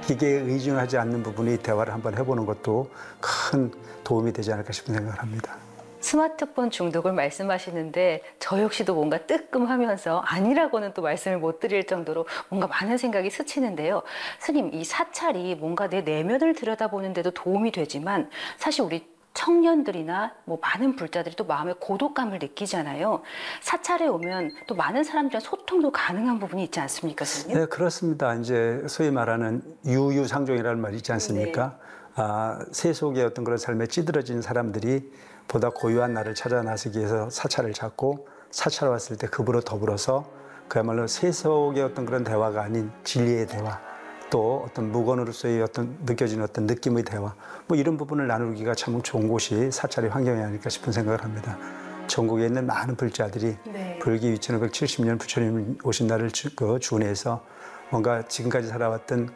기계에 의존하지 않는 부분의 대화를 한번 해보는 것도 큰 도움이 되지 않을까 싶은 생각을 합니다. 스마트폰 중독을 말씀하시는데 저 역시도 뭔가 뜨끔하면서 아니라고는 또 말씀을 못 드릴 정도로 뭔가 많은 생각이 스치는데요. 스님, 이 사찰이 뭔가 내 내면을 들여다보는 데도 도움이 되지만 사실 우리 청년들이나 뭐 많은 불자들이 또 마음의 고독감을 느끼잖아요. 사찰에 오면 또 많은 사람들이랑 소통도 가능한 부분이 있지 않습니까, 스님? 네, 그렇습니다. 이제 소위 말하는 유유상종이라는 말이 있지 않습니까? 네. 세속의 어떤 그런 삶에 찌들어진 사람들이 보다 고유한 나를 찾아 나서기 위해서 사찰을 찾고 사찰 왔을 때 그분으로 더불어서 그야말로 세속의 어떤 그런 대화가 아닌 진리의 대화, 또 어떤 무건으로서의 어떤 느껴지는 어떤 느낌의 대화, 뭐 이런 부분을 나누기가 참 좋은 곳이 사찰의 환경이 아닐까 싶은 생각을 합니다. 전국에 있는 많은 불자들이 네. 불기 2570년 부처님 오신 날을 준해서 뭔가 지금까지 살아왔던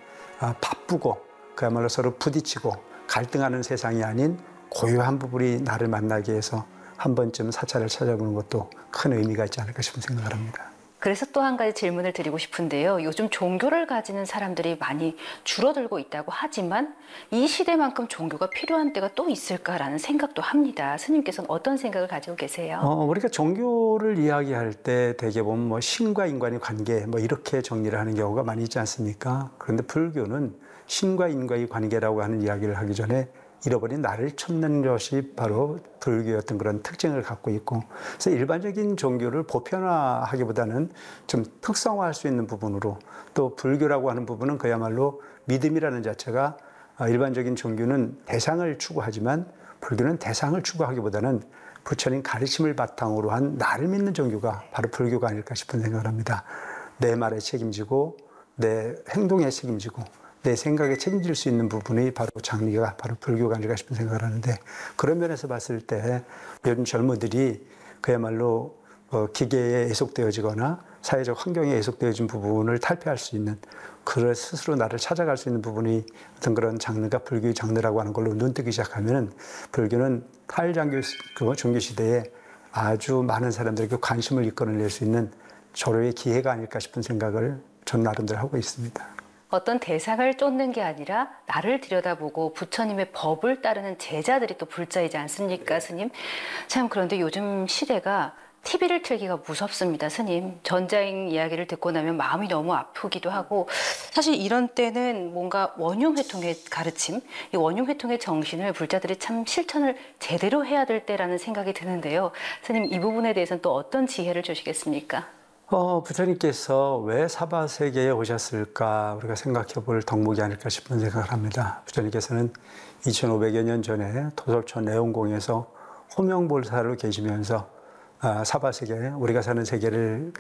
바쁘고 그야말로 서로 부딪히고 갈등하는 세상이 아닌 고요한 부분이 나를 만나게 해서 한 번쯤 사찰을 찾아보는 것도 큰 의미가 있지 않을까 싶은 생각을 합니다. 그래서 또 한 가지 질문을 드리고 싶은데요. 요즘 종교를 가지는 사람들이 많이 줄어들고 있다고 하지만 이 시대만큼 종교가 필요한 때가 또 있을까라는 생각도 합니다. 스님께서는 어떤 생각을 가지고 계세요? 우리가 종교를 이야기할 때 대개 보면 뭐 신과 인간의 관계 뭐 이렇게 정리를 하는 경우가 많이 있지 않습니까? 그런데 불교는 신과 인과의 관계라고 하는 이야기를 하기 전에 잃어버린 나를 찾는 것이 바로 불교의 어떤 그런 특징을 갖고 있고, 그래서 일반적인 종교를 보편화하기보다는 좀 특성화할 수 있는 부분으로, 또 불교라고 하는 부분은 그야말로 믿음이라는 자체가 일반적인 종교는 대상을 추구하지만 불교는 대상을 추구하기보다는 부처님 가르침을 바탕으로 한 나를 믿는 종교가 바로 불교가 아닐까 싶은 생각을 합니다. 내 말에 책임지고 내 행동에 책임지고 내 생각에 책임질 수 있는 부분이 바로 장리가 바로 불교가 아닐까 싶은 생각을 하는데, 그런 면에서 봤을 때 요즘 젊은이들이 그야말로 기계에 애속되어지거나 사회적 환경에 애속되어진 부분을 탈피할 수 있는, 그걸 스스로 나를 찾아갈 수 있는 부분이 어떤 그런 장르가 불교의 장르라고 하는 걸로 눈뜨기 시작하면 불교는 탈장교 종교 시대에 아주 많은 사람들에게 관심을 이끌어낼 수 있는 절호의 기회가 아닐까 싶은 생각을 전 나름대로 하고 있습니다. 어떤 대상을 쫓는 게 아니라 나를 들여다보고 부처님의 법을 따르는 제자들이 또 불자이지 않습니까, 스님? 참, 그런데 요즘 시대가 TV를 틀기가 무섭습니다, 스님. 전자행 이야기를 듣고 나면 마음이 너무 아프기도 하고, 사실 이런 때는 뭔가 원흉회통의 가르침, 이 원흉회통의 정신을 불자들이 참 실천을 제대로 해야 될 때라는 생각이 드는데요. 스님, 이 부분에 대해서는 또 어떤 지혜를 주시겠습니까? 부처님께서 왜 사바세계에 오셨을까 우리가 생각해 볼 덕목이 아닐까 싶은 생각을 합니다. 부처님께서는 2500여 년 전에 도솔천 내원공에서 호명보살로 계시면서 사바세계, 우리가 사는 세계를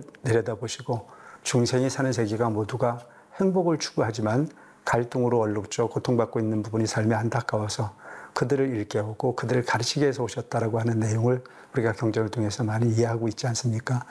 내려다보시고 중생이 사는 세계가 모두가 행복을 추구하지만 갈등으로 얼룩져 고통받고 있는 부분이 삶에 안타까워서 그들을 일깨우고 그들을 가르치기 위해서 오셨다라고 하는 내용을 우리가 경전을 통해서 많이 이해하고 있지 않습니까?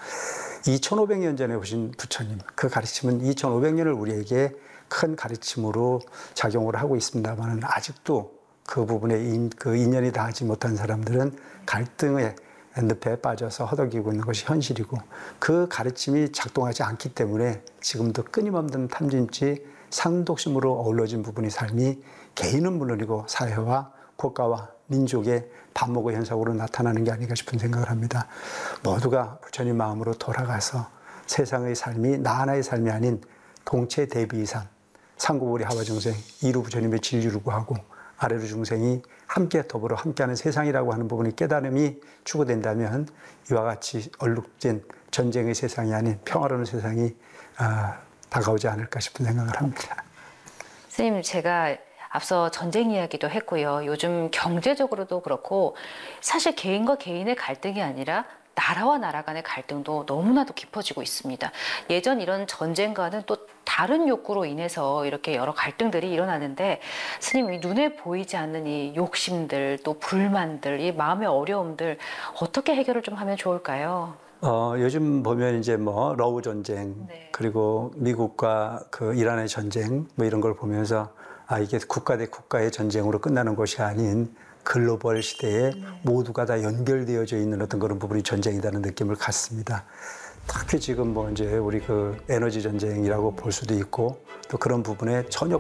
2500년 전에 오신 부처님, 그 가르침은 2500년을 우리에게 큰 가르침으로 작용을 하고 있습니다만, 아직도 그 부분에 그 인연이 닿지 못한 사람들은 갈등의 늪에 빠져서 허덕이고 있는 것이 현실이고, 그 가르침이 작동하지 않기 때문에 지금도 끊임없는 탐진치 상독심으로 어우러진 부분이 삶이 개인은 물론이고 사회와 국가와 민족의 반목의 현상으로 나타나는 게 아닌가 싶은 생각을 합니다. 모두가 부처님 마음으로 돌아가서 세상의 삶이 나 하나의 삶이 아닌 동체 대비 이상 상구보리 하와중생 이루 부처님의 진리를 구하고 아래로 중생이 함께 더불어 함께하는 세상이라고 하는 부분이 깨달음이 추구된다면 이와 같이 얼룩진 전쟁의 세상이 아닌 평화로운 세상이 다가오지 않을까 싶은 생각을 합니다. 선생님, 제가 앞서 전쟁 이야기도 했고요. 요즘 경제적으로도 그렇고 사실 개인과 개인의 갈등이 아니라 나라와 나라 간의 갈등도 너무나도 깊어지고 있습니다. 예전 이런 전쟁과는 또 다른 욕구로 인해서 이렇게 여러 갈등들이 일어나는데, 스님, 이 눈에 보이지 않는 이 욕심들, 또 불만들, 이 마음의 어려움들 어떻게 해결을 좀 하면 좋을까요? 요즘 보면 이제 뭐 러우 전쟁, 네. 그리고 미국과 그 이란의 전쟁 뭐 이런 걸 보면서 이게 국가 대 국가의 전쟁으로 끝나는 것이 아닌 글로벌 시대에 모두가 다 연결되어져 있는 어떤 그런 부분이 전쟁이라는 느낌을 갖습니다. 특히 지금 뭐 이제 우리 그 에너지 전쟁이라고 볼 수도 있고, 또 그런 부분에 전혀